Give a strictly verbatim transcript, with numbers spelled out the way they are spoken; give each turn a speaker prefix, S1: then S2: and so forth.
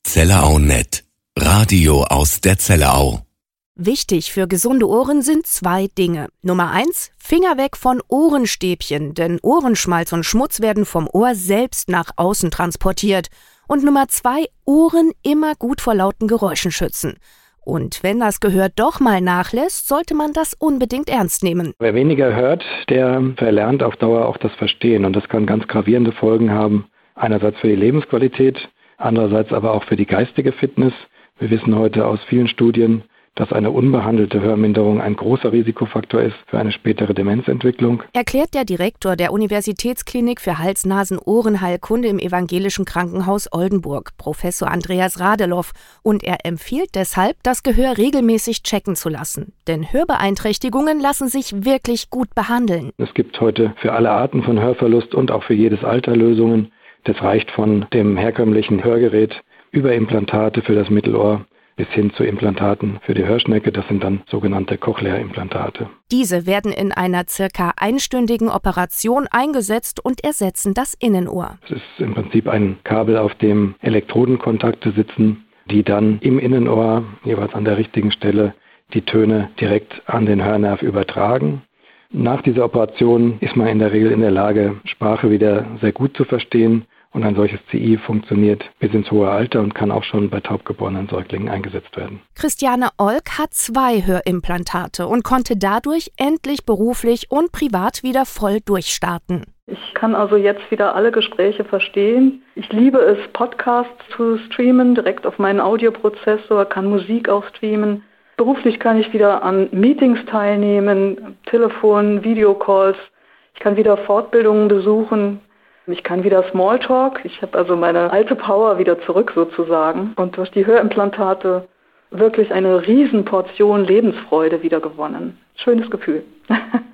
S1: ZellerauNet. Radio aus der Zellerau.
S2: Wichtig für gesunde Ohren sind zwei Dinge. Nummer eins, Finger weg von Ohrenstäbchen, denn Ohrenschmalz und Schmutz werden vom Ohr selbst nach außen transportiert. Und Nummer zwei, Ohren immer gut vor lauten Geräuschen schützen. Und wenn das Gehör doch mal nachlässt, sollte man das unbedingt ernst nehmen.
S3: Wer weniger hört, der verlernt auf Dauer auch das Verstehen. Und das kann ganz gravierende Folgen haben. Einerseits für die Lebensqualität, andererseits aber auch für die geistige Fitness. Wir wissen heute aus vielen Studien, dass eine unbehandelte Hörminderung ein großer Risikofaktor ist für eine spätere Demenzentwicklung.
S2: Erklärt der Direktor der Universitätsklinik für Hals-Nasen-Ohrenheilkunde im Evangelischen Krankenhaus Oldenburg, Professor Andreas Radelow. Und er empfiehlt deshalb, das Gehör regelmäßig checken zu lassen. Denn Hörbeeinträchtigungen lassen sich wirklich gut behandeln.
S3: Es gibt heute für alle Arten von Hörverlust und auch für jedes Alter Lösungen. Das reicht von dem herkömmlichen Hörgerät über Implantate für das Mittelohr bis hin zu Implantaten für die Hörschnecke. Das sind dann sogenannte Cochlea-Implantate.
S2: Diese werden in einer circa einstündigen Operation eingesetzt und ersetzen das Innenohr.
S3: Es ist im Prinzip ein Kabel, auf dem Elektrodenkontakte sitzen, die dann im Innenohr, jeweils an der richtigen Stelle, die Töne direkt an den Hörnerv übertragen. Nach dieser Operation ist man in der Regel in der Lage, Sprache wieder sehr gut zu verstehen. Und ein solches C I funktioniert bis ins hohe Alter und kann auch schon bei taubgeborenen Säuglingen eingesetzt werden.
S2: Christiane Olk hat zwei Hörimplantate und konnte dadurch endlich beruflich und privat wieder voll durchstarten.
S4: Ich kann also jetzt wieder alle Gespräche verstehen. Ich liebe es, Podcasts zu streamen, direkt auf meinen Audioprozessor, kann Musik auch streamen. Beruflich kann ich wieder an Meetings teilnehmen, Telefon, Videocalls. Ich kann wieder Fortbildungen besuchen. Ich kann wieder Smalltalk. Ich habe also meine alte Power wieder zurück sozusagen. Und durch die Hörimplantate wirklich eine Riesenportion Lebensfreude wieder gewonnen. Schönes Gefühl.